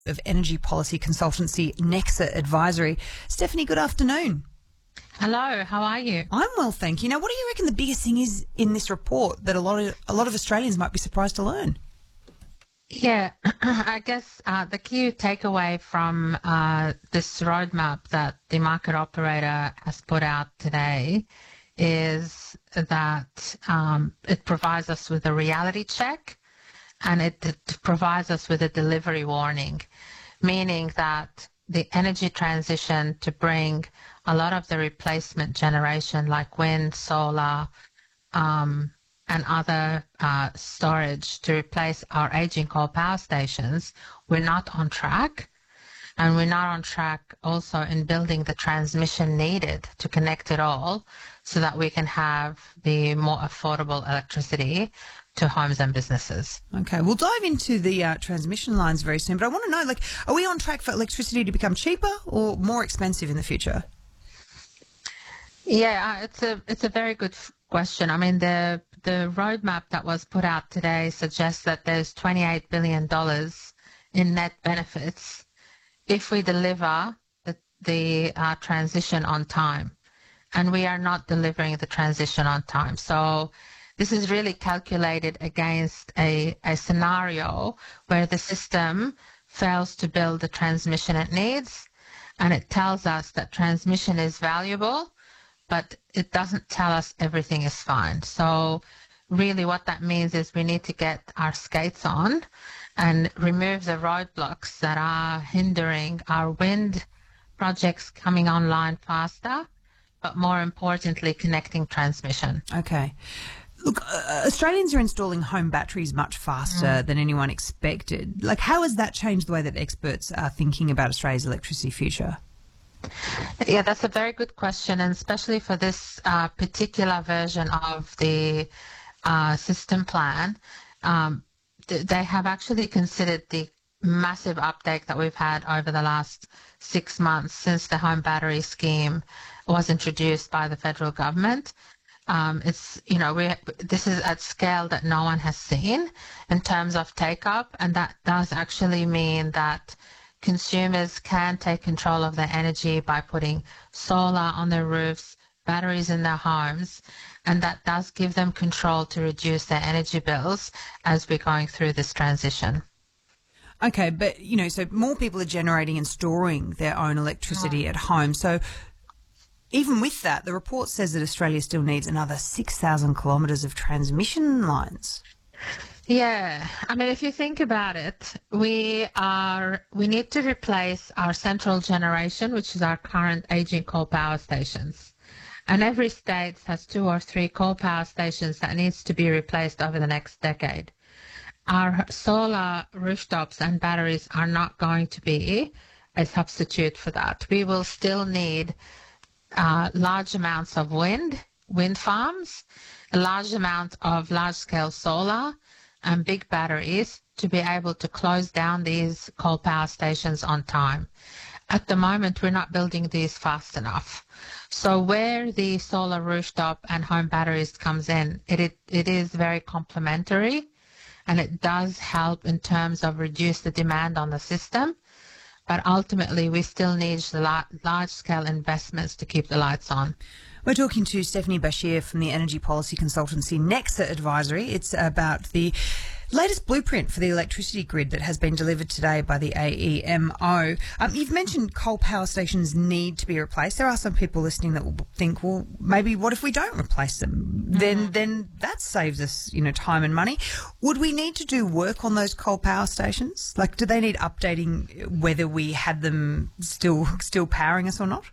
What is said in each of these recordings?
of energy policy consultancy Nexa Advisory. Stephanie, good afternoon. Hello, how are you? I'm well, thank you. Now, what do you reckon the biggest thing is in this report that a lot of Australians might be surprised to learn? Yeah, I guess the key takeaway from this roadmap that the market operator has put out today is that it provides us with a reality check, and it provides us with a delivery warning, meaning that the energy transition to bring a lot of the replacement generation like wind, solar, and other storage to replace our aging coal power stations, we're not on track. And we're not on track also in building the transmission needed to connect it all so that we can have the more affordable electricity to homes and businesses. Okay, we'll dive into the transmission lines very soon, but I want to know, are we on track for electricity to become cheaper or more expensive in the future? Yeah, it's a very good question. I mean, the roadmap that was put out today suggests that there's $28 billion in net benefits if we deliver the transition on time. And we are not delivering the transition on time. So this is really calculated against a scenario where the system fails to build the transmission it needs. And it tells us that transmission is valuable, but it doesn't tell us everything is fine. So really what that means is we need to get our skates on and remove the roadblocks that are hindering our wind projects coming online faster, but more importantly, connecting transmission. Okay. Look, Australians are installing home batteries much faster than anyone expected. How has that changed the way that experts are thinking about Australia's electricity future? Yeah, that's a very good question, and especially for this particular version of the system plan, they have actually considered the massive uptake that we've had over the last 6 months since the home battery scheme was introduced by the federal government. This is at scale that no one has seen in terms of take-up, and that does actually mean that consumers can take control of their energy by putting solar on their roofs, batteries in their homes, and that does give them control to reduce their energy bills as we're going through this transition. Okay, but, so more people are generating and storing their own electricity at home. So even with that, the report says that Australia still needs another 6,000 kilometres of transmission lines. Yeah, I mean, if you think about it, we need to replace our central generation, which is our current aging coal power stations. And every state has 2 or 3 coal power stations that needs to be replaced over the next decade. Our solar rooftops and batteries are not going to be a substitute for that. We will still need large amounts of wind farms, a large amount of large-scale solar, and big batteries to be able to close down these coal power stations on time. At the moment, we're not building these fast enough. So where the solar rooftop and home batteries comes in, it is very complementary, and it does help in terms of reduce the demand on the system. But ultimately, we still need the large-scale investments to keep the lights on. We're talking to Stephanie Bashir from the energy policy consultancy Nexa Advisory. It's about the latest blueprint for the electricity grid that has been delivered today by the AEMO. You've mentioned coal power stations need to be replaced. There are some people listening that will think, well, maybe what if we don't replace them? Then that saves us, time and money. Would we need to do work on those coal power stations? Do they need updating whether we had them still powering us or not?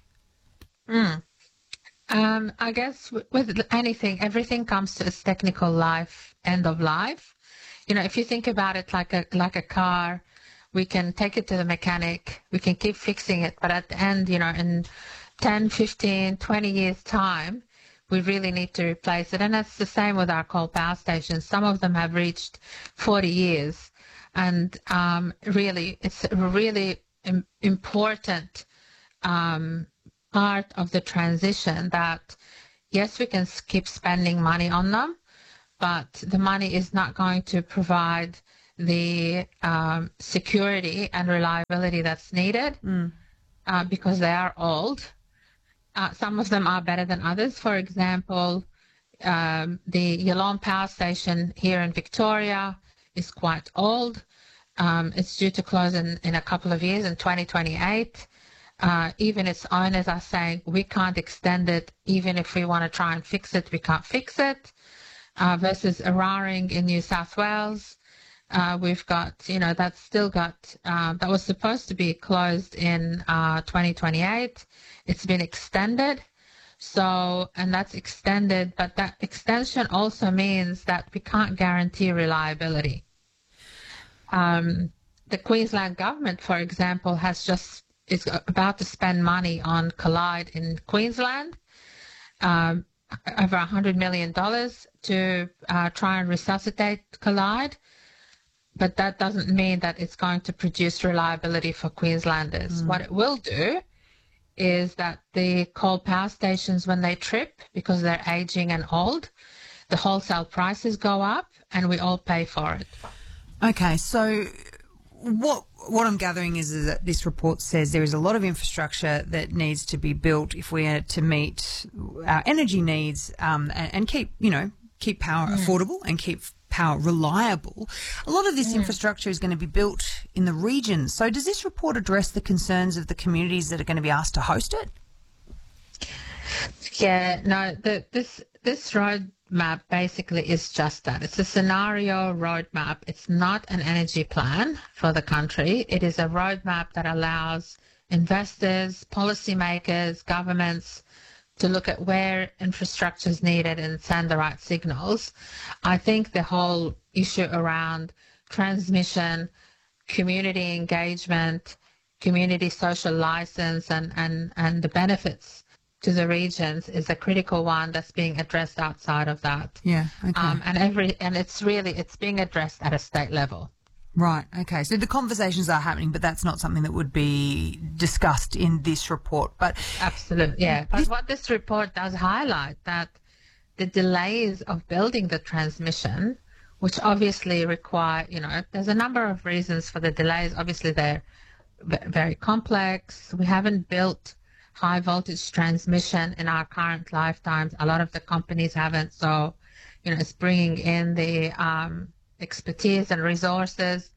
I guess with anything, everything comes to its technical life, end of life. If you think about it like a car, we can take it to the mechanic, we can keep fixing it, but at the end, in 10, 15, 20 years' time, we really need to replace it. And that's the same with our coal power stations. Some of them have reached 40 years. And really, it's a really important part of the transition that, yes, we can keep spending money on them, but the money is not going to provide the security and reliability that's needed because they are old. Some of them are better than others. For example, the Yallourn Power Station here in Victoria is quite old. It's due to close in a couple of years, in 2028. Even its owners are saying we can't extend it. Even if we want to try and fix it, we can't fix it. Versus Eraring in New South Wales, we've got, that's still got, that was supposed to be closed in 2028. It's been extended. So, and that's extended, but that extension also means that we can't guarantee reliability. The Queensland government, for example, is about to spend money on Collide in Queensland, over $100 million to try and resuscitate Collide. But that doesn't mean that it's going to produce reliability for Queenslanders. What it will do is that the coal power stations, when they trip, because they're aging and old, the wholesale prices go up and we all pay for it. Okay, so what I'm gathering is that this report says there is a lot of infrastructure that needs to be built if we are to meet our energy needs and keep power affordable and keep power reliable. A lot of this infrastructure is going to be built in the region. So does this report address the concerns of the communities that are going to be asked to host it? Yeah, no, this roadmap basically is just that. It's a scenario roadmap. It's not an energy plan for the country. It is a roadmap that allows investors, policymakers, governments to look at where infrastructure is needed and send the right signals. I think the whole issue around transmission, community engagement, community social license and the benefits to the regions is a critical one that's being addressed outside of that. Yeah, okay. And it's being addressed at a state level. Right, okay. So the conversations are happening, but that's not something that would be discussed in this report. But absolutely, yeah. But what this report does highlight that the delays of building the transmission, which obviously require, there's a number of reasons for the delays. Obviously, they're very complex. We haven't built high voltage transmission in our current lifetimes. A lot of the companies haven't. So, it's bringing in the expertise and resources.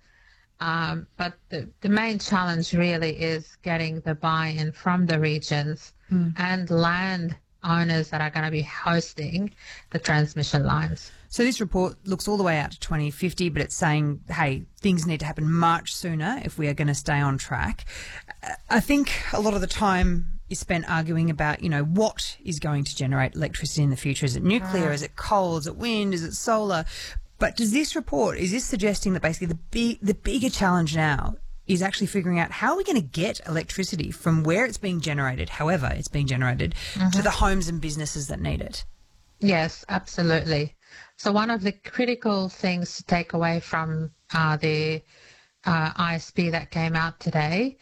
But the main challenge really is getting the buy-in from the regions and land owners that are going to be hosting the transmission lines. So this report looks all the way out to 2050, but it's saying, hey, things need to happen much sooner if we are going to stay on track. I think a lot of the time is spent arguing about, what is going to generate electricity in the future. Is it nuclear? Is it coal? Is it wind? Is it solar? But is this suggesting that basically the bigger challenge now is actually figuring out how are we going to get electricity from where it's being generated, however it's being generated, to the homes and businesses that need it? Yes, absolutely. So one of the critical things to take away from the ISP that came out today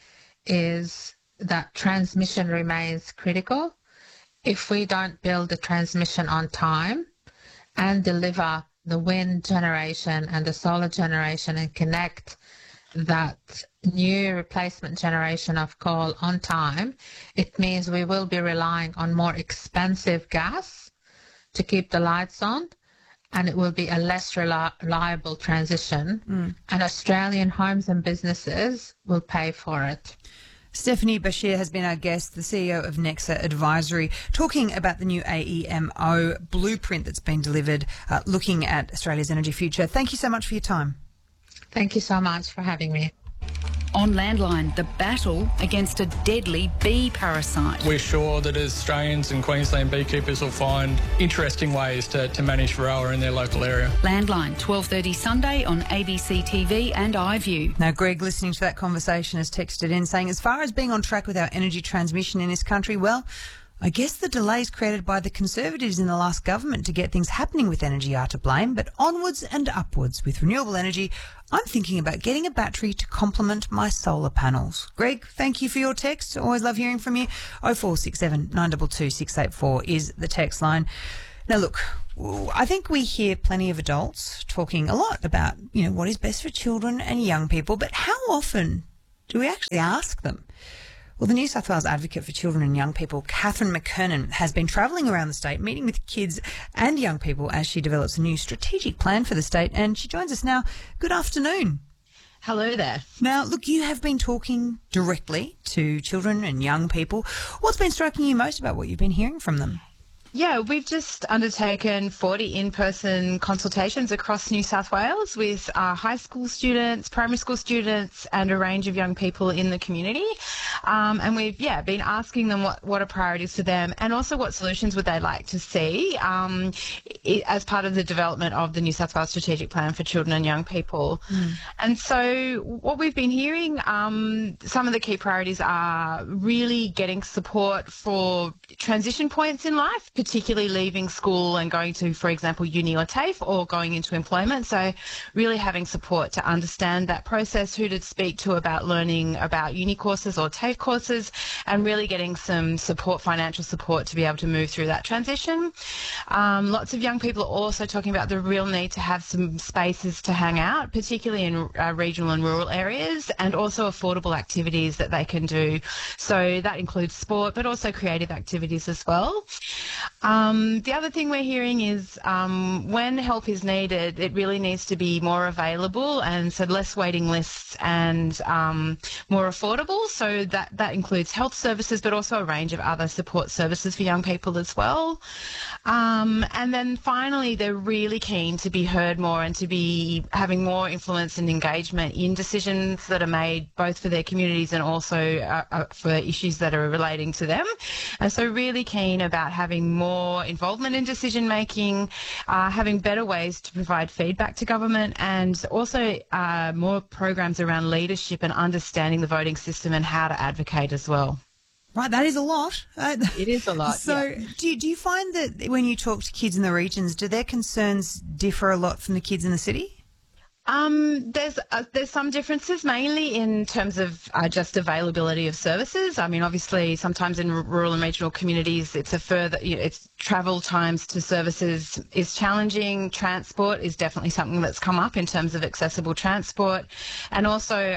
is that transmission remains critical. If we don't build the transmission on time and deliver the wind generation and the solar generation and connect that new replacement generation of coal on time, it means we will be relying on more expensive gas to keep the lights on, and it will be a less reliable transition, and Australian homes and businesses will pay for it. Stephanie Bashir has been our guest, the CEO of Nexa Advisory, talking about the new AEMO blueprint that's been delivered, looking at Australia's energy future. Thank you so much for your time. Thank you so much for having me. On Landline, the battle against a deadly bee parasite. We're sure that Australians and Queensland beekeepers will find interesting ways to manage Varroa in their local area. Landline, 12:30 Sunday on ABC TV and iView. Now, Greg, listening to that conversation, has texted in saying, as far as being on track with our energy transmission in this country, well, I guess the delays created by the Conservatives in the last government to get things happening with energy are to blame, but onwards and upwards with renewable energy, I'm thinking about getting a battery to complement my solar panels. Greg, thank you for your text. Always love hearing from you. 0467 922 684 is the text line. Now, look, I think we hear plenty of adults talking a lot about, what is best for children and young people, but how often do we actually ask them? Well, the New South Wales Advocate for Children and Young People, Catherine McKernan, has been travelling around the state, meeting with kids and young people as she develops a new strategic plan for the state, and she joins us now. Good afternoon. Hello there. Now, look, you have been talking directly to children and young people. What's been striking you most about what you've been hearing from them? Yeah, we've just undertaken 40 in-person consultations across New South Wales with high school students, primary school students, and a range of young people in the community. And we've, been asking them what are priorities for them and also what solutions would they like to see as part of the development of the New South Wales Strategic Plan for Children and Young People. And so what we've been hearing, some of the key priorities are really getting support for transition points in life, particularly leaving school and going to, for example, uni or TAFE, or going into employment. So really having support to understand that process, who to speak to about learning about uni courses or TAFE courses, and really getting some support, financial support, to be able to move through that transition. Lots of young people are also talking about the real need to have some spaces to hang out, particularly in regional and rural areas, and also affordable activities that they can do. So that includes sport, but also creative activities as well. The other thing we're hearing is when help is needed, it really needs to be more available, and so less waiting lists and more affordable. So that includes health services, but also a range of other support services for young people as well. And then finally, they're really keen to be heard more and to be having more influence and engagement in decisions that are made both for their communities and also for issues that are relating to them. And so really keen about having more involvement in decision making, having better ways to provide feedback to government, and also more programs around leadership and understanding the voting system and how to advocate as well. Right, that is a lot. It is a lot. So yeah. do you find that when you talk to kids in the regions, do their concerns differ a lot from the kids in the city? There's some differences, mainly in terms of just availability of services. I mean, obviously, sometimes in rural and regional communities, it's travel times to services is challenging. Transport is definitely something that's come up in terms of accessible transport, and also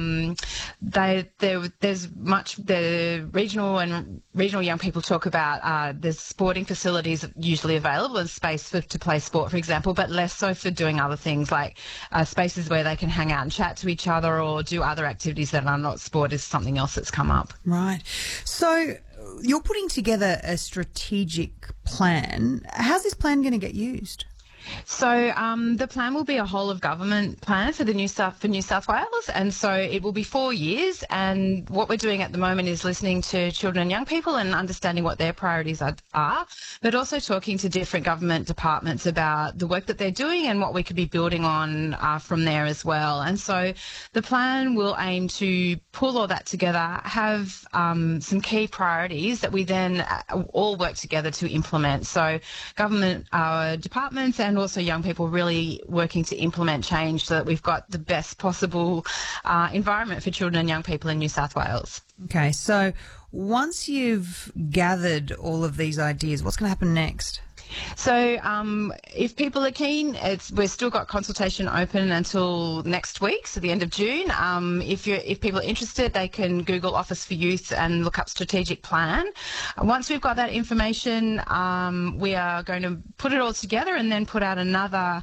there's much the regional young people talk about there's sporting facilities usually available and space to play sport, for example, but less so for doing other things like spaces where they can hang out and chat to each other or do other activities that are not sport is something else that's come up. Right. So you're putting together a strategic plan. How's this plan going to get used? So the plan will be a whole of government plan for New South Wales, and so it will be 4 years. And what we're doing at the moment is listening to children and young people and understanding what their priorities are, but also talking to different government departments about the work that they're doing and what we could be building on from there as well. And so the plan will aim to pull all that together, have some key priorities that we then all work together to implement. So government departments and also young people really working to implement change so that we've got the best possible environment for children and young people in New South Wales. Okay, so once you've gathered all of these ideas, what's going to happen next? So if people are keen, we've still got consultation open until next week, so the end of June. If people are interested, they can Google Office for Youth and look up strategic plan. Once we've got that information, we are going to put it all together and then put out another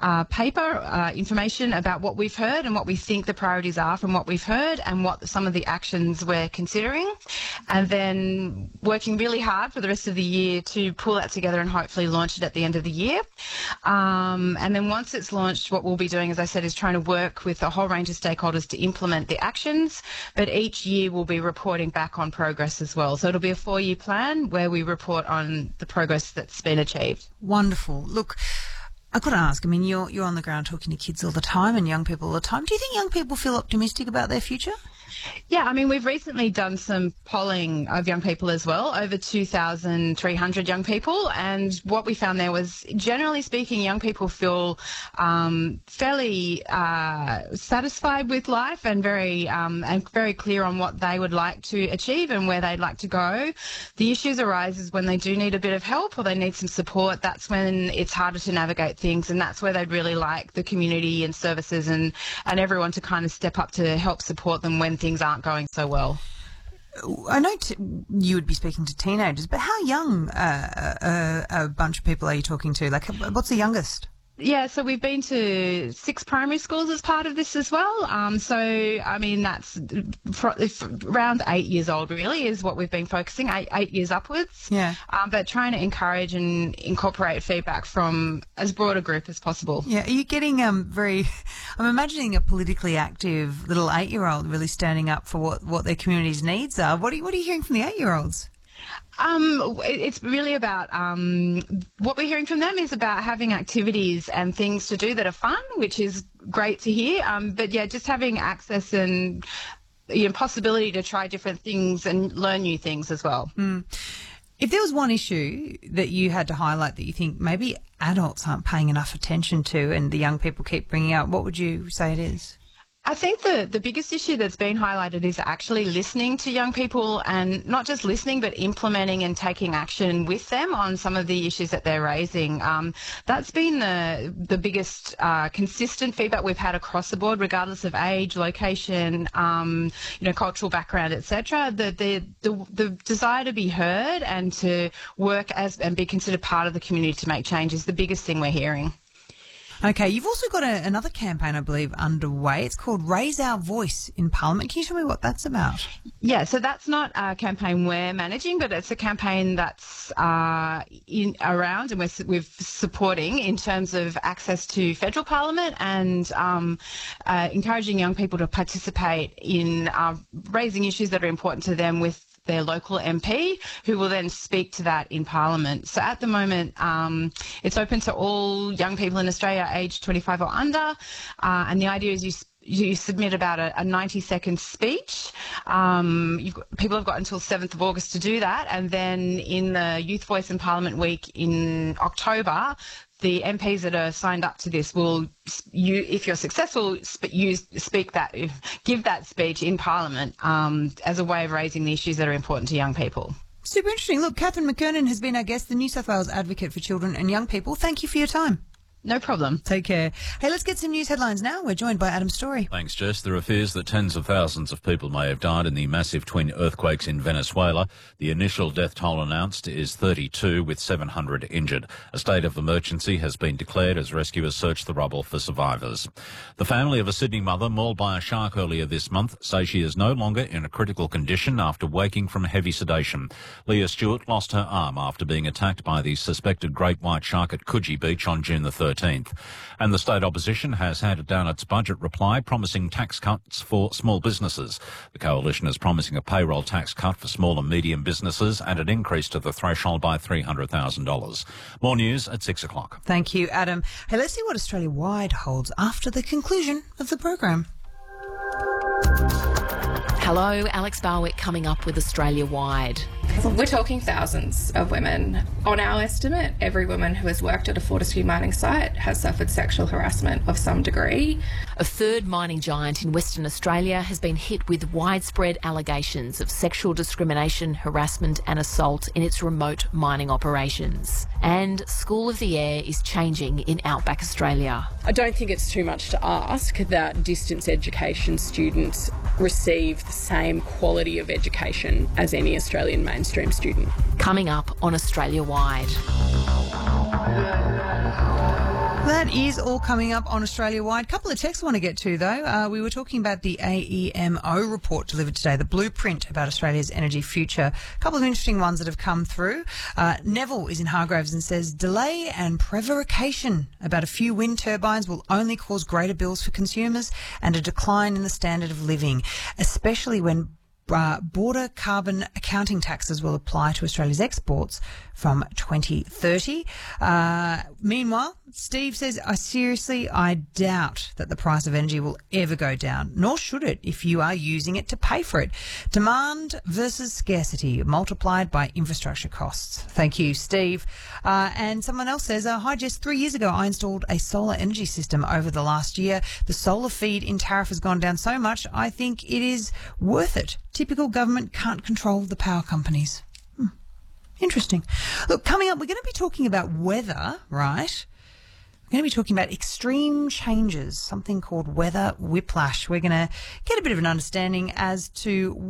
paper, information about what we've heard and what we think the priorities are from what we've heard and what some of the actions we're considering, and then working really hard for the rest of the year to pull that together and hopefully launch it at the end of the year. And then once it's launched, what we'll be doing, as I said, is trying to work with a whole range of stakeholders to implement the actions, but each year we'll be reporting back on progress as well. So it'll be a 4-year plan where we report on the progress that's been achieved. Wonderful. Look, I've got to ask, I mean, you're on the ground talking to kids all the time and young people all the time. Do you think young people feel optimistic about their future? Yeah, I mean, we've recently done some polling of young people as well, over 2,300 young people. And what we found there was, generally speaking, young people feel fairly satisfied with life and very clear on what they would like to achieve and where they'd like to go. The issues arise when they do need a bit of help or they need some support. That's when it's harder to navigate things, and that's where they'd really like the community and services and everyone to kind of step up to help support them when things aren't going so well. I know you would be speaking to teenagers, but how young a bunch of people are you talking to? Like, what's the youngest? Yeah, so we've been to 6 primary schools as part of this as well. So, I mean, that's around 8 years old, really, is what we've been focusing, 8 years upwards. Yeah. But trying to encourage and incorporate feedback from as broad a group as possible. Yeah. Are you getting I'm imagining a politically active little 8-year-old really standing up for what their community's needs are. What are you hearing from the 8-year-olds? It's really about what we're hearing from them is about having activities and things to do that are fun, which is great to hear. But yeah, just having access and possibility to try different things and learn new things as well. If there was one issue that you had to highlight that you think maybe adults aren't paying enough attention to and the young people keep bringing out, what would you say it is? I think the biggest issue that's been highlighted is actually listening to young people, and not just listening, but implementing and taking action with them on some of the issues that they're raising. That's been the biggest consistent feedback we've had across the board, regardless of age, location, cultural background, etc. The desire to be heard and to work and be considered part of the community to make change is the biggest thing we're hearing. Okay, you've also got another campaign, I believe, underway. It's called Raise Our Voice in Parliament. Can you tell me what that's about? Yeah, so that's not a campaign we're managing, but it's a campaign that's around and we're supporting in terms of access to federal parliament and encouraging young people to participate in raising issues that are important to them with their local MP, who will then speak to that in Parliament. So at the moment, it's open to all young people in Australia aged 25 or under, and the idea is you submit about a 90-second speech. People have got until 7th of August to do that, and then in the Youth Voice in Parliament week in October, the MPs that are signed up to this will, if you're successful, give that speech in Parliament as a way of raising the issues that are important to young people. Super interesting. Look, Catherine McKernan has been our guest, the New South Wales Advocate for Children and Young People. Thank you for your time. No problem. Take care. Hey, let's get some news headlines now. We're joined by Adam Story. Thanks, Jess. There are fears that tens of thousands of people may have died in the massive twin earthquakes in Venezuela. The initial death toll announced is 32, with 700 injured. A state of emergency has been declared as rescuers search the rubble for survivors. The family of a Sydney mother mauled by a shark earlier this month say she is no longer in a critical condition after waking from heavy sedation. Leah Stewart lost her arm after being attacked by the suspected great white shark at Coogee Beach on June the 13th. And the state opposition has handed down its budget reply, promising tax cuts for small businesses. The coalition is promising a payroll tax cut for small and medium businesses and an increase to the threshold by $300,000. More news at 6 o'clock. Thank you, Adam. Hey, let's see what Australia-wide holds after the conclusion of the program. Hello, Alex Barwick coming up with Australia-wide. We're talking thousands of women. On our estimate, every woman who has worked at a Fortescue mining site has suffered sexual harassment of some degree. A third mining giant in Western Australia has been hit with widespread allegations of sexual discrimination, harassment and assault in its remote mining operations. And School of the Air is changing in Outback Australia. I don't think it's too much to ask that distance education students receive the same quality of education as any Australian mainstream student. Coming up on Australia-wide. That is all coming up on Australia-wide. Couple of texts I want to get to, though. We were talking about the AEMO report delivered today, the blueprint about Australia's energy future. A couple of interesting ones that have come through. Neville is in Hargraves and says, delay and prevarication about a few wind turbines will only cause greater bills for consumers and a decline in the standard of living, especially when border carbon accounting taxes will apply to Australia's exports from 2030. Meanwhile, Steve says, I doubt that the price of energy will ever go down, nor should it if you are using it to pay for it. Demand versus scarcity multiplied by infrastructure costs. Thank you, Steve. And someone else says, hi Jess, 3 years ago I installed a solar energy system over the last year. The solar feed in tariff has gone down so much, I think it is worth it. Typical government can't control the power companies. Interesting. Look, coming up, we're going to be talking about weather, right? We're going to be talking about extreme changes, something called weather whiplash. We're going to get a bit of an understanding as to